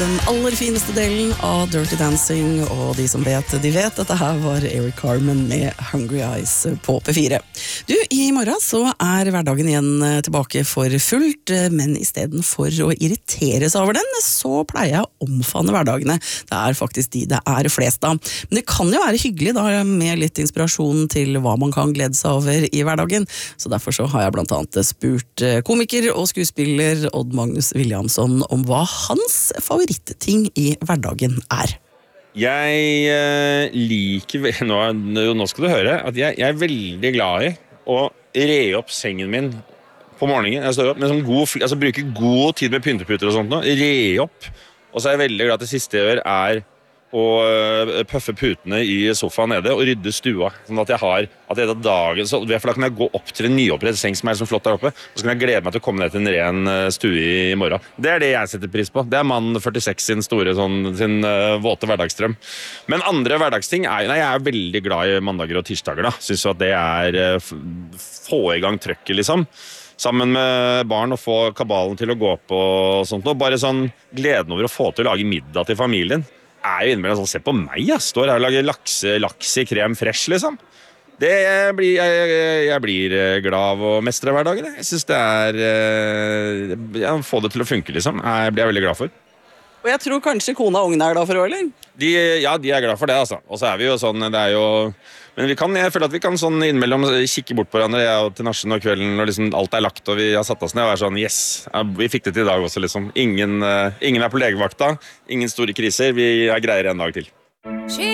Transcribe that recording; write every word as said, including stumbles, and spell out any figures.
den aller fineste delen av Dirty Dancing, og de som vet, de vet. Dette her var Eric Carmen med Hungry Eyes på P fire. Du, i morgen så er hverdagen igjen tilbake for fullt, men i stedet for å irritere seg over den, så pleier jeg å omfavne hverdagene. Det er faktisk de det er flest av. Men det kan jo være hyggelig da, med litt inspirasjon til hva man kan glede seg over i hverdagen. Så derfor så har jeg blant annet spurt komiker og skuespiller Odd Magnus Williamson om hva hans favorittting i hverdagen er. Jeg eh, liker, nå, nå skal du høre, at jeg, jeg er veldig glad i å re opp sengen min på morgenen. Jeg står opp med sånn god, altså bruker god tid med pynteputer og sånt nå, re opp. Og så er jeg veldig glad at det siste jeg gjør er å pøffe putene i sofaen nede og rydde stua, sånn at jeg har at det er dagen, så for da kan jeg gå opp til en nyopprettet seng som er så flott der oppe, og så kan jeg glede meg til å komme ned til en ren stue i morgen. Det er det jeg setter pris på. Det er mann førtiseks sin store, sånn, sin uh, våte hverdagsstrøm. Men andre hverdagsting er, nei, jeg er veldig glad i mandager og tirsdager da, synes jo at det er uh, få i gang trøkket liksom, sammen med barn og få kabalen til å gå på og sånt, og bare sånn gleden over å få til å lage middag til familien er jo innimellom sånn, se på meg, jeg står her og lager lakse, laks i krem fresh, liksom. Det blir, jeg, jeg blir glad av å mestre hverdagen. Jeg synes det er, jeg får det til å funke, liksom. Jeg blir jeg veldig glad for. Og jeg tror kanskje kona og ungene er glad for det, eller? De, ja, de er glad for det, altså. Og så er vi jo sånn, det er jo... Men vi kan, jeg føler at vi kan sånn innimellom kikke bort på hverandre, jeg og til Narsen og kvelden, når liksom alt er lagt, og vi har satt oss ned og er sånn, yes, vi fikk det til i dag også, liksom. Ingen, uh, ingen er på legevakta, ingen store kriser, vi er greier en dag til.